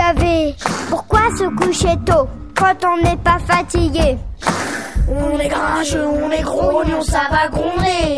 laver. Pourquoi se coucher tôt quand on n'est pas fatigué? On est grincheux, on est grognon, ça va gronder.